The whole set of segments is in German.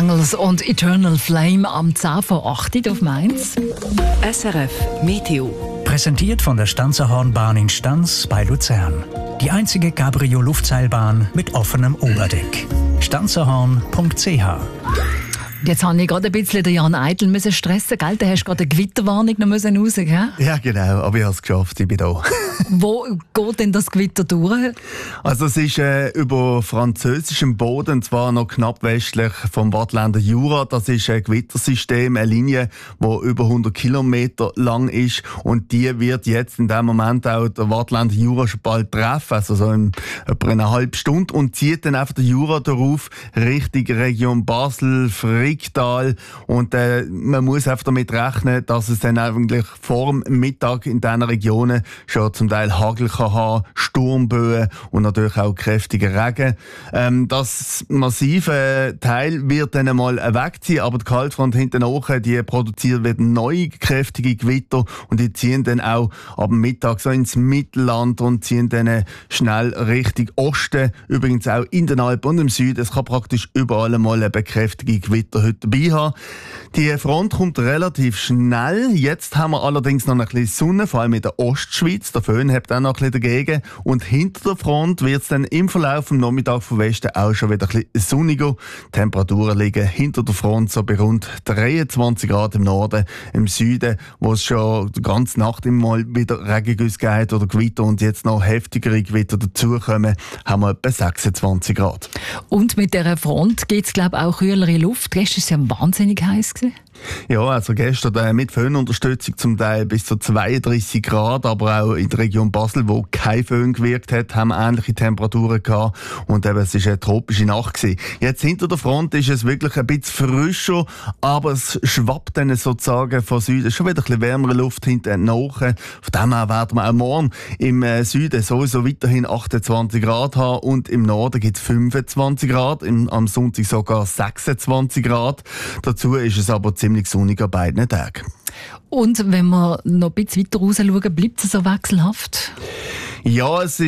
Bangles und Eternal Flame am 10 vor 8 auf Mainz. SRF Meteo. Präsentiert von der Stanzerhornbahn in Stanz bei Luzern. Die einzige Cabrio-Luftseilbahn mit offenem Oberdeck. stanzerhorn.ch. Jetzt habe ich gerade ein bisschen den Jan Eitel müssen stressen, gell? Da hast du gerade eine Gewitterwarnung noch raus, gell? Ja, genau, aber ich habe es geschafft, ich bin da. Wo geht denn das Gewitter durch? Also es ist über französischem Boden, und zwar noch knapp westlich vom Waadtländer Jura. Das ist ein Gewittersystem, eine Linie, die über 100 Kilometer lang ist, und die wird jetzt in dem Moment auch der Waadtländer Jura schon bald treffen, also so in etwa einer halben Stunde, und zieht dann einfach den Jura darauf Richtung Region Basel, Fricktal, und man muss einfach damit rechnen, dass es dann eigentlich vor dem Mittag in diesen Regionen schon zum Teil Hagel kann haben, Sturmböen und natürlich auch kräftiger Regen. Das massive Teil wird dann einmal wegziehen, aber die Kaltfront hinten nach, die produziert wieder neue kräftige Gewitter, und die ziehen dann auch ab Mittag so ins Mittelland und ziehen dann schnell Richtung Osten, übrigens auch in den Alpen und im Süden. Es kann praktisch überall einmal eine kräftige Gewitter heute dabei haben. Die Front kommt relativ schnell. Jetzt haben wir allerdings noch ein bisschen Sonne, vor allem in der Ostschweiz. Der Föhn hat auch noch ein bisschen dagegen. Und hinter der Front wird es dann im Verlauf des Nachmittags vom Westen auch schon wieder ein bisschen sonniger. Die Temperaturen liegen hinter der Front so bei rund 23 Grad im Norden, im Süden, wo es schon die ganze Nacht immer wieder Regengüsse gegeben hat oder Gewitter und jetzt noch heftigere Gewitter dazukommen, haben wir etwa 26 Grad. Und mit dieser Front gibt es, glaube ich, auch kühlere Luft. Gestern war es ja wahnsinnig heiß gewesen. Ja, also gestern mit Föhnunterstützung zum Teil bis zu 32 Grad, aber auch in der Region Basel, wo kein Föhn gewirkt hat, haben wir ähnliche Temperaturen gehabt, und eben, es war eine tropische Nacht gewesen. Jetzt hinter der Front ist es wirklich ein bisschen frischer, aber es schwappt dann sozusagen von Süden schon wieder ein bisschen wärmere Luft hinten nach. Von dem her werden wir auch morgen im Süden sowieso weiterhin 28 Grad haben, und im Norden gibt es 25 Grad, am Sonntag sogar 26 Grad. Dazu ist es aber ziemlich sonnig an beiden Tagen. Und wenn wir noch ein bisschen weiter raus schauen, bleibt es so wechselhaft? Ja, es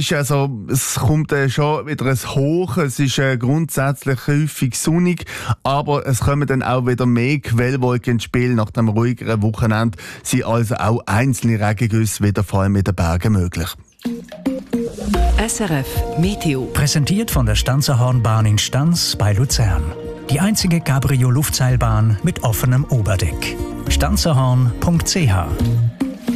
kommt schon wieder ein Hoch. Es ist grundsätzlich häufig sonnig, aber es kommen dann auch wieder mehr Quellwolken ins Spiel. Nach dem ruhigeren Wochenende sind also auch einzelne Regengüsse wieder vor allem in den Bergen möglich. SRF Meteo. Präsentiert von der Stanzerhornbahn in Stanz bei Luzern. Die einzige Cabrio-Luftseilbahn mit offenem Oberdeck. stanzerhorn.ch